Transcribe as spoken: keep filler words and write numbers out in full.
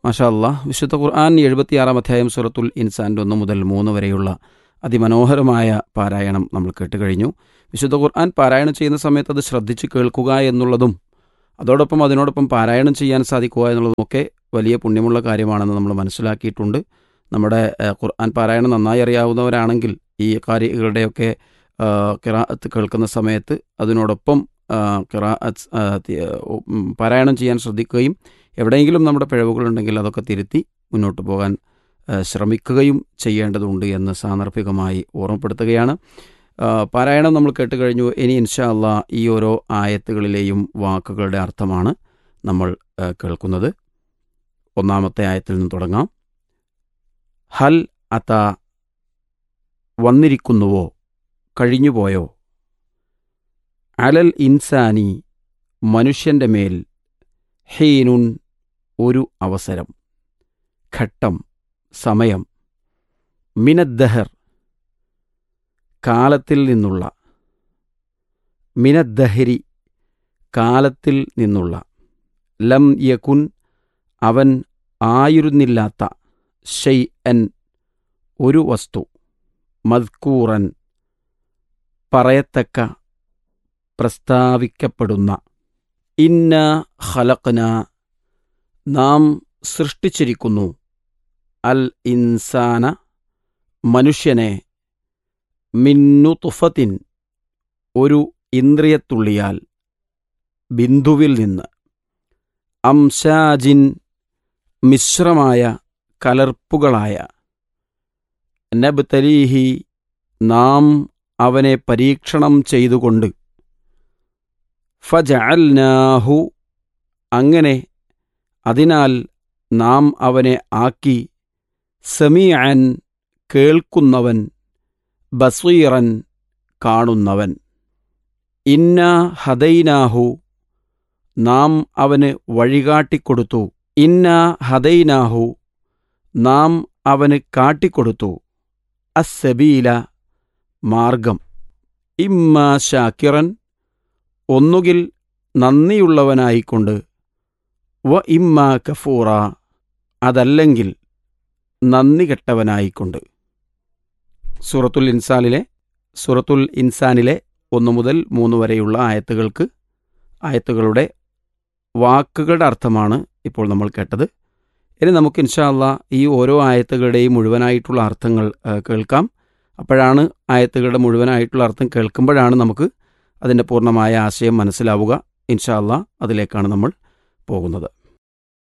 മാഷാ അല്ലാഹ്. വിശുദ്ധ ഖുർആൻ എഴുപത്തിയാറാം അധ്യായം സൂറത്തുൽ ഇൻസാൻ്റെ ഒന്ന് മുതൽ മൂന്ന് വരെയുള്ള അതിമനോഹരമായ പാരായണം നമ്മൾ കേട്ടുകഴിഞ്ഞു. വിശുദ്ധ ഖുർആൻ പാരായണം ചെയ്യുന്ന സമയത്ത് അത് ശ്രദ്ധിച്ച് കേൾക്കുക എന്നുള്ളതും അതോടൊപ്പം അതിനോടൊപ്പം പാരായണം ചെയ്യാൻ സാധിക്കുക എന്നുള്ളതുമൊക്കെ വലിയ പുണ്യമുള്ള കാര്യമാണെന്ന് നമ്മൾ മനസ്സിലാക്കിയിട്ടുണ്ട്. നമ്മുടെ ഖുർആൻ പാരായണം നന്നായി അറിയാവുന്നവരാണെങ്കിൽ ഈ കാര്യങ്ങളുടെയൊക്കെ ഖിറാഅത്ത് കേൾക്കുന്ന സമയത്ത് അതിനോടൊപ്പം ഖിറാഅത്ത് പാരായണം ചെയ്യാൻ ശ്രദ്ധിക്കുകയും എവിടെയെങ്കിലും നമ്മുടെ പിഴവുകളുണ്ടെങ്കിൽ അതൊക്കെ തിരുത്തി മുന്നോട്ട് പോകാൻ ശ്രമിക്കുകയും ചെയ്യേണ്ടതുണ്ട് എന്ന് സാന്ദർഭികമായി ഓർമ്മപ്പെടുത്തുകയാണ്. പാരായണം നമ്മൾ കേട്ട് കഴിഞ്ഞു. ഇനി ഇൻഷാ അല്ലാഹ് ഈ ഓരോ ആയത്തുകളിലെയും വാക്കുകളുടെ അർത്ഥമാണ് നമ്മൾ കേൾക്കുന്നത്. ഒന്നാമത്തെ ആയത്തിൽ നിന്ന് തുടങ്ങാം. ഹൽ അത, വന്നിരിക്കുന്നുവോ, കഴിഞ്ഞുപോയോ, അലൽ ഇൻസാനി, മനുഷ്യൻ്റെ മേൽ, ഹീനുൻ, ഒരു അവസരം, ഘട്ടം, സമയം, മിനദ്ദഹർ, കാലത്തിൽ നിന്നുള്ള, മിനദ്ദഹരി, കാലത്തിൽ നിന്നുള്ള, ലം യകുൻ, അവൻ ആയിരുന്നില്ലാത്ത, ഷൈഅൻ, ഒരു വസ്തു, മദ്കൂറൻ, പറയത്തക്ക, പ്രസ്താവിക്കപ്പെടുന്ന, ഇന്ന ഖലഖ്ന, നാം സൃഷ്ടിച്ചിരിക്കുന്നു, അൽ ഇൻസാന, മനുഷ്യനെ, മിൻ നുത്ഫത്തിൻ, ഒരു ഇന്ദ്രിയത്തുള്ളിയാൽ, ബിന്ദുവിൽ നിന്ന്, അംശാജിൻ, മിശ്രമായ കലർപ്പുകളായ, നബ്തലീഹി, നാം അവനെ പരീക്ഷണം ചെയ്തുകൊണ്ട്, ഫജഅൽനാഹു, അങ്ങനെ അതിനാൽ നാം അവനെ ആക്കി, സമീഅൻ, കേൾക്കുന്നവൻ, ബസീറൻ, കാണുന്നവൻ. ഇന്ന ഹദൈനാഹു, നാം അവന് വഴികാട്ടിക്കൊടുത്തു, ഇന്ന ഹദൈനാഹു, നാം അവന് കാട്ടിക്കൊടുത്തു, അസ്സബീല, മാർഗം, ഇമ്മ ഷാക്കിറൻ, ഒന്നുകിൽ നന്ദിയുള്ളവനായിക്കൊണ്ട്, വ ഇമ്മ കഫൂറ, അതല്ലെങ്കിൽ നന്ദി കെട്ടവനായിക്കൊണ്ട്. സൂറത്തുൽ ഇൻസാനിലെ സൂറത്തുൽ ഇൻസാനിലെ ഒന്ന് മുതൽ മൂന്ന് വരെയുള്ള ആയത്തുകൾക്ക് ആയത്തുകളുടെ വാക്കുകളുടെ അർത്ഥമാണ് ഇപ്പോൾ നമ്മൾ കേട്ടത്. ഇനി നമുക്ക് ഇൻഷാ അല്ലാഹ് ഈ ഓരോ ആയത്തുകളുടെയും മുഴുവനായിട്ടുള്ള അർത്ഥങ്ങൾ കേൾക്കാം. അപ്പോഴാണ് ആയത്തുകളുടെ മുഴുവനായിട്ടുള്ള അർത്ഥം കേൾക്കുമ്പോഴാണ് നമുക്ക് അതിൻ്റെ പൂർണ്ണമായ ആശയം മനസ്സിലാവുക. ഇൻഷാ അല്ലാഹ് അതിലേക്കാണ് നമ്മൾ പോകുന്നത്.